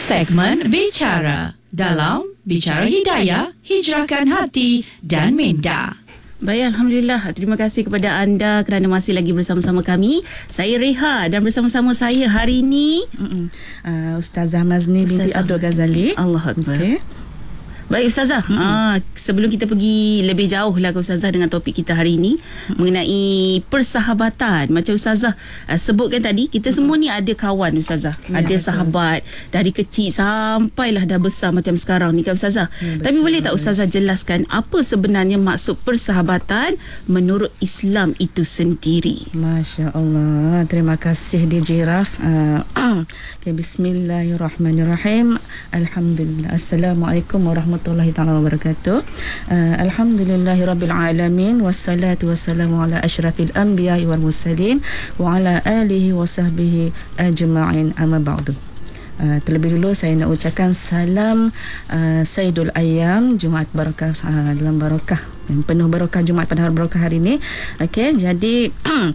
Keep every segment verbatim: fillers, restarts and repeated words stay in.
Segmen Bicara dalam Bicara Hidayah, Hijrahkan Hati dan Minda. Baik, Alhamdulillah. Terima kasih kepada anda kerana masih lagi bersama-sama kami. Saya Reha dan bersama-sama saya hari ini uh, Ustazah Mazni binti Abdul Ghazali. Allah Akbar. Okay. Baik Ustazah, mm-hmm. ah, sebelum kita pergi lebih jauh lah ke Ustazah dengan topik kita hari ini mm-hmm. mengenai persahabatan. Macam Ustazah uh, sebutkan tadi, kita mm-hmm. semua ni ada kawan Ustazah, ya, ada betul. Sahabat dari kecil sampailah dah besar macam sekarang ni kan Ustazah. Ya, tapi boleh tak Ustazah jelaskan apa sebenarnya maksud persahabatan menurut Islam itu sendiri? Masya Allah, terima kasih D J Raf. uh, okay, Bismillahirrahmanirrahim. Alhamdulillah, Assalamualaikum warahmatullahi warahmatullahi taala wabarakatuh. Uh, Alhamdulillahirabbil alamin wassalatu wassalamu ala asyrafil anbiya'i wal mursalin wa ala alihi wa sahbihi ajma'in, amma ba'du. Uh, terlebih dulu saya nak ucapkan salam uh, Sayyidul Ayyam, Jumaat Barakah, uh, dalam barakah, yang penuh barakah, Jumaat pada hari barakah hari ini. Okey, jadi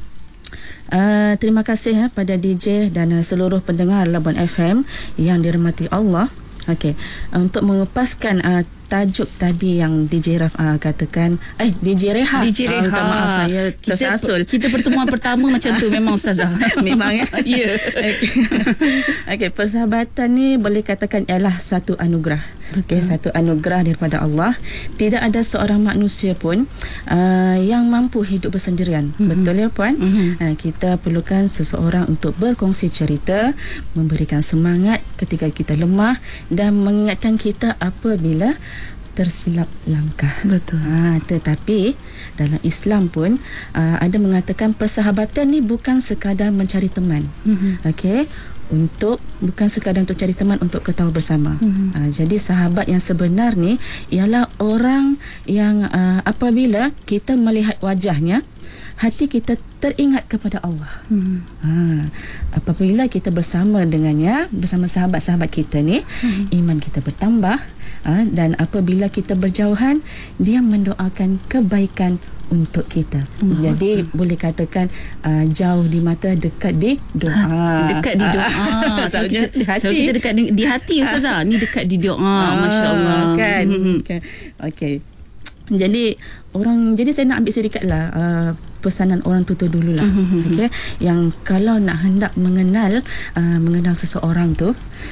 Uh, terima kasih eh, pada D J dan uh, seluruh pendengar Labuan F M yang dirahmati Allah. Okey, uh, untuk mengupaskan uh, tajuk tadi yang D J Raf uh, katakan, eh D J Reha. D J Reha. Uh, maaf saya tersasul. Kita, kita pertemuan pertama macam tu memang Ustazah. Memang ya. Ya. Okey, okay, persahabatan ni boleh katakan ialah satu anugerah. Okey, satu anugerah daripada Allah. Tidak ada seorang manusia pun uh, yang mampu hidup bersendirian. Mm-hmm. Betul ya puan? Mm-hmm. Uh, kita perlukan seseorang untuk berkongsi cerita, memberikan semangat ketika kita lemah dan mengingatkan kita apabila tersilap langkah. Betul. Ha, tetapi dalam Islam pun uh, ada mengatakan persahabatan ni bukan sekadar mencari teman. Mm-hmm. Okey, untuk bukan sekadar untuk cari teman untuk ketawa bersama. Mm-hmm. Uh, jadi sahabat yang sebenar ni ialah orang yang uh, apabila kita melihat wajahnya, hati kita teringat kepada Allah. Hmm. Ha, apabila kita bersama dengannya, bersama sahabat-sahabat kita ni, hmm. iman kita bertambah. Ha, dan apabila kita berjauhan, dia mendoakan kebaikan untuk kita. Hmm. Jadi hmm. boleh katakan uh, jauh di mata, dekat di doa. Ha, dekat di doa. so, kita, di hati. so kita dekat di, di hati Ustazah. Ni dekat di doa. Ah, Masya Allah. Kan. Hmm. Okay. Okey. Jadi orang, jadi saya nak ambil sedikit lah uh, pesanan orang tua dululah. Mm-hmm. Okey, yang kalau nak hendak mengenal uh, mengenal seseorang tu,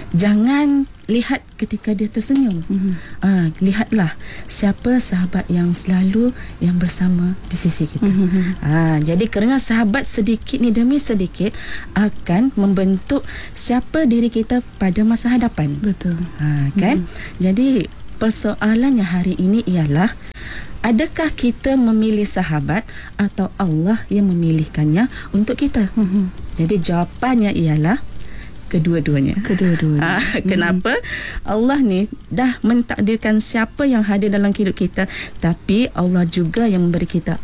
jangan lihat ketika dia tersenyum. Mm-hmm. Uh, lihatlah siapa sahabat yang selalu yang bersama di sisi kita. Mm-hmm. Uh, jadi kerana sahabat sedikit ni demi sedikit akan membentuk siapa diri kita pada masa hadapan. Betul. Uh, kan? Mm-hmm. Jadi persoalannya hari ini ialah, adakah kita memilih sahabat atau Allah yang memilihkannya untuk kita? Mm-hmm. Jadi jawapannya ialah kedua-duanya. Kedua-duanya. Ah, kenapa? Mm-hmm. Allah ni dah mentakdirkan siapa yang hadir dalam hidup kita, tapi Allah juga yang memberi kita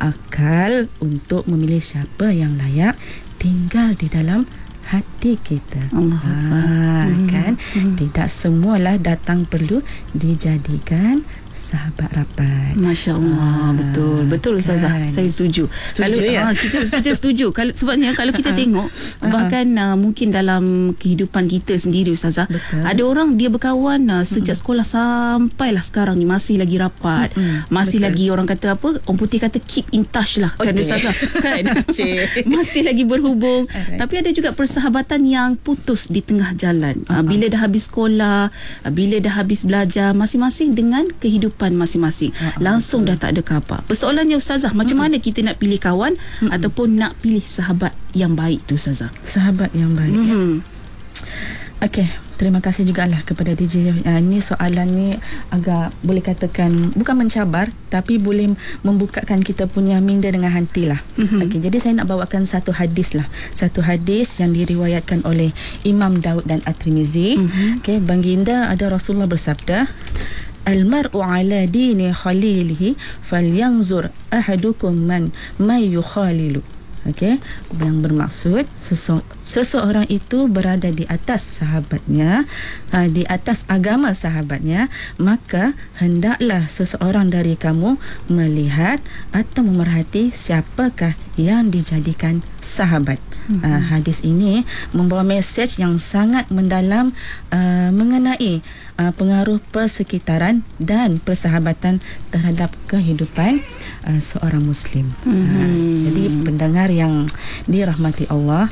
akal untuk memilih siapa yang layak tinggal di dalam hati kita. Allah ha, hmm. kan hmm. tidak semualah datang perlu dijadikan sahabat rapat. Masya Allah. Ah, betul. Betul Ustazah. Kan. Saya setuju. Setuju kalau, ya? ah, kita, kita setuju. Kalau, sebabnya kalau kita tengok, bahkan uh, mungkin dalam kehidupan kita sendiri Ustazah, betul. Ada orang dia berkawan uh, sejak mm-hmm. sekolah sampailah sekarang ni masih lagi rapat. Mm-hmm. Masih betul. Lagi orang kata apa? Orang putih kata keep in touch lah. Okay. Kan Ustazah? Kan? Masih lagi berhubung. Alright. Tapi ada juga persahabatan yang putus di tengah jalan. Uh-huh. Uh, bila dah habis sekolah, uh, bila dah habis belajar, masing-masing dengan kehidupan masing-masing. Uh-huh. Langsung dah tak ada khabar. Persoalannya Ustazah, macam uh-huh. mana kita nak pilih kawan uh-huh. ataupun nak pilih sahabat yang baik tu Ustazah? Sahabat yang baik. Uh-huh. Ya. Okey, terima kasih jugalah kepada D J. Uh, ni soalan ni agak boleh katakan bukan mencabar, tapi boleh membukakan kita punya minda dengan hati lah. Uh-huh. Okey, jadi saya nak bawakan satu hadis lah. Satu hadis yang diriwayatkan oleh Imam Daud dan At-Tirmizi. Uh-huh. Okey, baginda ada Rasulullah bersabda, Al-mar'u ala dini khalilihi falyanzur ahadukum man may yukhalilu. Okey, yang bermaksud sese- seseorang itu berada di atas sahabatnya, uh, di atas agama sahabatnya, maka hendaklah seseorang dari kamu melihat atau memerhati siapakah yang dijadikan sahabat. Mm-hmm. Uh, hadis ini membawa mesej yang sangat mendalam uh, mengenai uh, pengaruh persekitaran dan persahabatan terhadap kehidupan uh, seorang Muslim. Mm-hmm. Uh, jadi pendengar yang dirahmati Allah,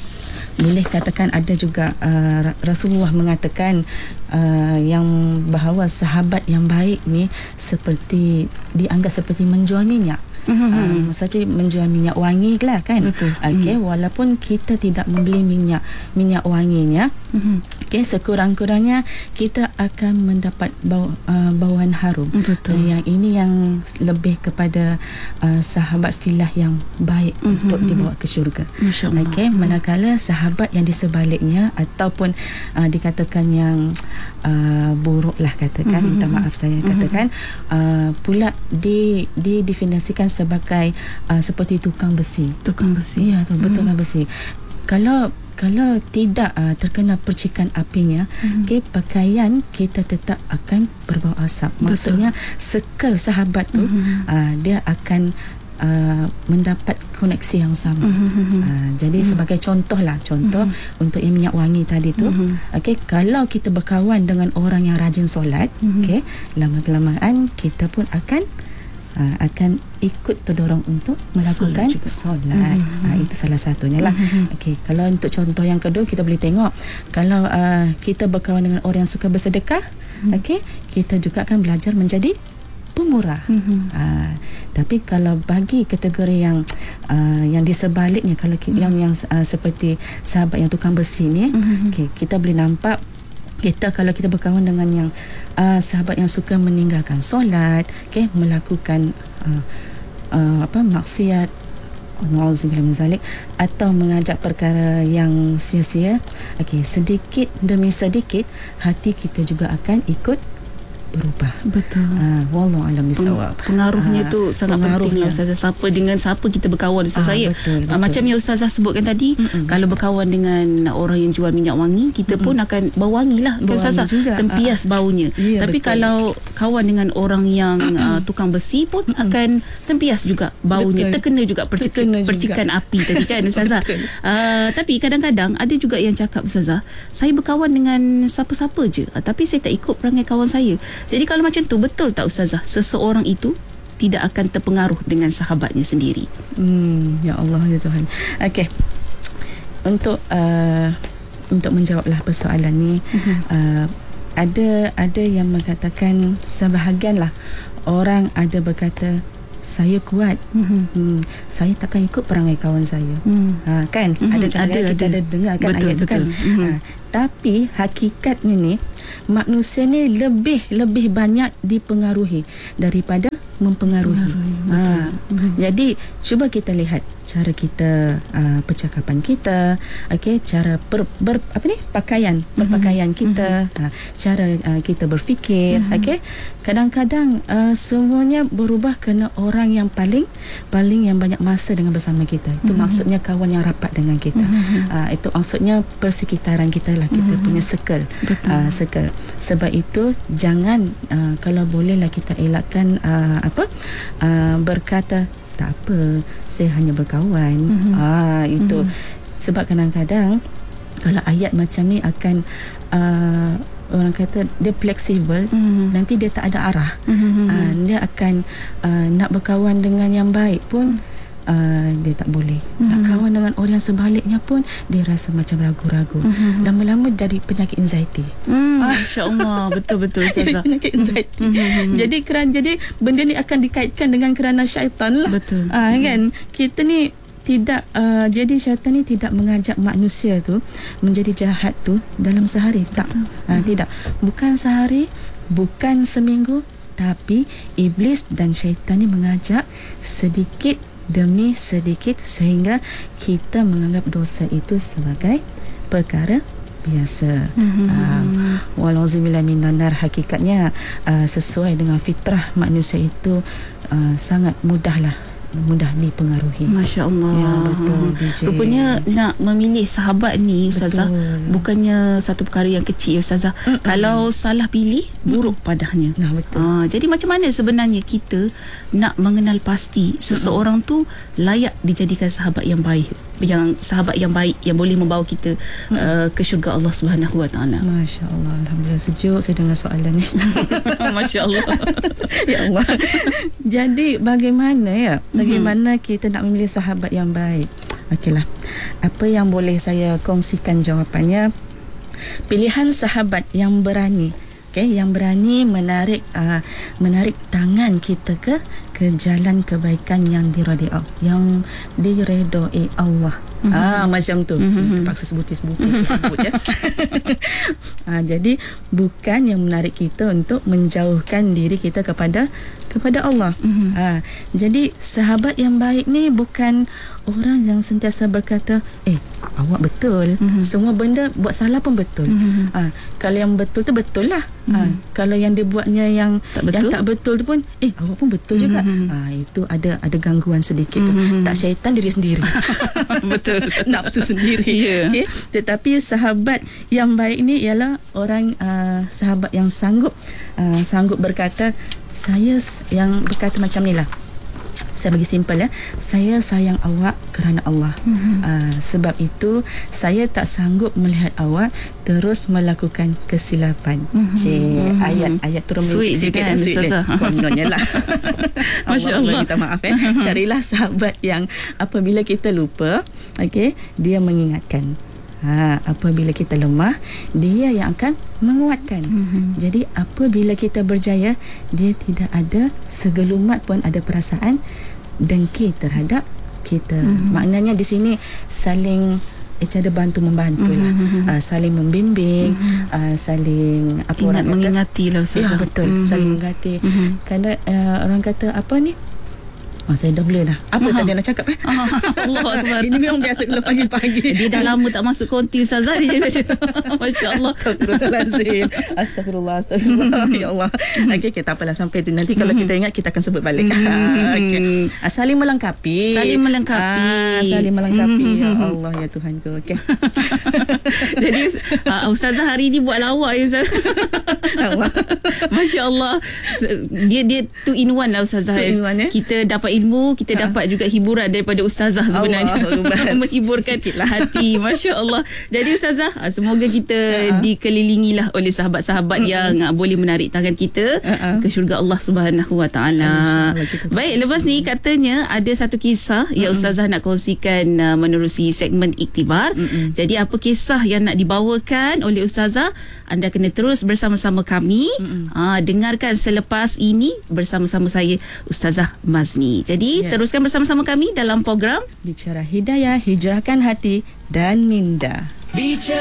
boleh katakan ada juga uh, Rasulullah mengatakan uh, yang bahawa sahabat yang baik ni seperti dianggap seperti menjual minyak. Mm-hmm. Uh, seperti menjual minyak wangi lah kan. Betul. Okay, mm. walaupun kita tidak membeli minyak minyak wanginya, mm-hmm. okay, sekurang-kurangnya kita akan mendapat bau, uh, bauan harum. Betul. Uh, yang ini yang lebih kepada uh, sahabat filah yang baik, mm-hmm. untuk dibawa ke syurga. Okay, manakala sahabat yang di sebaliknya ataupun uh, dikatakan yang uh, buruk lah katakan, mm-hmm. minta maaf saya katakan, mm-hmm. uh, pula di didefinisikan sebagai uh, seperti tukang besi. Tukang besi. Ya, tu betul, tukang besi. Kalau kalau tidak uh, terkena percikan apinya, mm-hmm. okay, pakaian kita tetap akan berbau asap. Maksudnya circle sahabat tu, mm-hmm. uh, dia akan uh, mendapat koneksi yang sama. Mm-hmm. Uh, jadi mm-hmm. sebagai contoh lah, contoh mm-hmm. untuk yang minyak wangi tadi tu, mm-hmm. okay, kalau kita berkawan dengan orang yang rajin solat, mm-hmm. okay, lama-kelamaan kita pun akan Uh, akan ikut terdorong untuk melakukan solat. Mm-hmm. Uh, itu salah satunya lah. Mm-hmm. Okey, kalau untuk contoh yang kedua, kita boleh tengok kalau uh, kita berkawan dengan orang yang suka bersedekah, mm-hmm. okey, kita juga akan belajar menjadi pemurah. Mm-hmm. Uh, tapi kalau bagi kategori yang uh, yang di sebaliknya, kalau mm-hmm. yang yang uh, seperti sahabat yang tukang besi ni, mm-hmm. okey, kita boleh nampak kita kalau kita berkawan dengan yang uh, sahabat yang suka meninggalkan solat, okay, melakukan uh, uh, apa maksiat, nauzubillah min zalik, atau mengajak perkara yang sia-sia, okay, sedikit demi sedikit hati kita juga akan ikut berubah. Betul. Uh, wallahu alam bisawab. Pengaruhnya uh, tu sangat penting lah Ustazah. Siapa dengan siapa kita berkawan, Ustazah. Uh, saya betul, betul. Uh, macam yang Ustazah sebutkan tadi, mm-mm. kalau berkawan dengan orang yang jual minyak wangi, kita mm-mm. pun akan bau wangi lah, kan Ustazah, tempias uh, baunya. Yeah, tapi betul. Kalau kawan dengan orang yang uh, tukang besi pun mm-mm. akan tempias juga baunya, betul. Terkena juga percik- terkena percikan juga. Api tadi kan Ustazah. uh, tapi kadang-kadang ada juga yang cakap, Ustazah, saya berkawan dengan siapa-siapa je, uh, tapi saya tak ikut perangai kawan saya. Jadi kalau macam tu, betul tak Ustazah, seseorang itu tidak akan terpengaruh dengan sahabatnya sendiri? Hmm, ya Allah, ya Tuhan. Okey. Untuk uh, untuk menjawablah persoalan ni, uh-huh. uh, ada ada yang mengatakan, sebahagian lah orang ada berkata, saya kuat, uh-huh. hmm, saya takkan ikut perangai kawan saya. Uh-huh. Ha, kan? Uh-huh. Ada, ada, kita ada, ada dengar kan, betul, ayat tu kan? Uh-huh. Ha, tapi hakikatnya ni, manusia ni lebih lebih banyak dipengaruhi daripada mempengaruhi. Ha, jadi cuba kita lihat cara kita, uh, percakapan kita, okey, cara per, ber, apa ni pakaian, berpakaian kita, mm-hmm. ha, cara uh, kita berfikir, mm-hmm. okey. Kadang-kadang uh, semuanya berubah kerana orang yang paling paling yang banyak masa dengan bersama kita. Itu mm-hmm. maksudnya kawan yang rapat dengan kita. Mm-hmm. Uh, itu maksudnya persekitaran kita lah, kita mm-hmm. punya circle. Uh, circle. Sebab itu jangan uh, kalau bolehlah kita elakkan uh, apa uh, berkata tak apa, saya hanya berkawan. Mm-hmm. Ah, itu mm-hmm. sebab kadang-kadang kalau ayat macam ni akan uh, orang kata dia fleksibel, mm-hmm. nanti dia tak ada arah. Mm-hmm. Uh, dia akan uh, nak berkawan dengan yang baik pun uh, dia tak boleh. Mm-hmm. Nak kawan dengan orang yang sebaliknya pun dia rasa macam ragu-ragu. Mm-hmm. Lama-lama jadi penyakit anxiety. Mm, ah. Masya-Allah, betul-betul Ustazah. Penyakit anxiety. Mm-hmm. Jadi kerana jadi benda ni akan dikaitkan dengan kerana syaitan lah. Betul. Ah, kan? Kita ni tidak uh, jadi syaitan ni tidak mengajak manusia tu menjadi jahat tu dalam sehari. Tak. Uh, tidak. Bukan sehari, bukan seminggu, tapi iblis dan syaitan ni mengajak sedikit demi sedikit sehingga kita menganggap dosa itu sebagai perkara biasa. Mm-hmm. Uh, Walauzubillah minan nar, hakikatnya uh, sesuai dengan fitrah manusia itu uh, sangat mudahlah mudah dipengaruhi. Masya Allah. Ya, betul. D J. Rupanya nak memilih sahabat ni Ustazah, betul. Bukannya satu perkara yang kecil Ustazah. Mm-mm. Kalau salah pilih, buruk Mm-mm. padanya. Nah, betul. Ha, jadi macam mana sebenarnya kita nak mengenal pasti seseorang Mm-mm. tu layak dijadikan sahabat yang baik yang sahabat yang baik yang boleh membawa kita hmm. uh, ke syurga Allah Subhanahu Wa Taala. Masya Allah, alhamdulillah sejuk saya dengar soalan ni. Masya Allah. Ya Allah. Jadi bagaimana ya? Bagaimana hmm. kita nak memilih sahabat yang baik? Okeylah. Apa yang boleh saya kongsikan jawapannya? Pilihan sahabat yang berani. Okay, yang berani menarik uh, menarik tangan kita ke ke jalan kebaikan yang diredai Allah, yang diredai Allah. Mm-hmm. Ah macam tu. Mm-hmm. Terpaksa sebut-sebut sebut ya. ah, jadi bukan yang menarik kita untuk menjauhkan diri kita kepada kepada Allah. Mm-hmm. Ah, jadi sahabat yang baik ni bukan orang yang sentiasa berkata, "Eh, awak betul. Mm-hmm. Semua benda buat salah pun betul." Mm-hmm. Ah, kalau yang betul tu betul lah. Mm-hmm. Ah, kalau yang dia buatnya yang tak betul, yang tak betul tu pun, "Eh, awak pun betul mm-hmm. juga." Ah, itu ada ada gangguan sedikit mm-hmm. tu. Tak syaitan diri sendiri. Betul. Nafsu sendiri. Yeah. Okay? Tetapi sahabat yang baik ni ialah orang uh, sahabat yang sanggup uh, sanggup berkata, saya yang berkata macam ni lah. Saya bagi simple ya. Saya sayang awak kerana Allah. Mm-hmm. Uh, sebab itu saya tak sanggup melihat awak terus melakukan kesilapan. Mm-hmm. Cik, mm-hmm. ayat-ayat turun sweet sikit kan, sweet lah. Kononnya lah. Masya Allah. Minta maaf eh. Carilah sahabat yang apabila kita lupa, okey, dia mengingatkan. Ha, apabila kita lemah, dia yang akan menguatkan. Mm-hmm. Jadi apabila kita berjaya, dia tidak ada segelumat pun ada perasaan dengki terhadap kita. Mm-hmm. Maknanya di sini saling ada bantu membantu lah. Mm-hmm. uh, saling membimbing, mm-hmm. uh, saling apa Ingat, orang kata, mengingati lah ya, betul. Mm-hmm. Saling mengingati. Mm-hmm. Kadang uh, orang kata apa ni? Oh, saya dah blur dah. Apa tadi nak cakap eh? Allah Akbar. Ini memang biasa kalau pagi-pagi. Dia dah lama tak masuk konti Ustazah. Dia jadi macam Masya Allah. Astagfirullahaladzim. Astagfirullah. Astagfirullah. Ya Allah. Okey, okay, tak apalah sampai tu. Nanti kalau kita ingat, kita akan sebut balik. Okay. Saling melengkapi. Saling melengkapi. Ah, saling melengkapi. Ya Allah, ya Tuhanku. Okay. Jadi uh, Ustazah hari ni buat lawak ya Ustazah. Allah. Masya Allah. Dia dia two in one lah Ustazah. Two in one, eh? Kita dapat ilmu, kita ha. dapat juga hiburan daripada Ustazah sebenarnya. Menghiburkan hati. Masya Allah. Jadi Ustazah, semoga kita ha. dikelilingi lah oleh sahabat-sahabat uh-uh. yang uh, boleh menarik tangan kita uh-uh. ke syurga Allah Subhanahu Wa Taala. Baik, lepas ni katanya ada satu kisah uh-uh. yang Ustazah nak kongsikan uh, menerusi segmen Iktibar. Uh-uh. Jadi apa kisah yang nak dibawakan oleh Ustazah? Anda kena terus bersama-sama kami. Uh-uh. uh, dengarkan selepas ini bersama-sama saya Ustazah Mazni. Jadi yeah. teruskan bersama-sama kami dalam program Bicara Hidayah, Hijrahkan Hati dan Minda. Bicara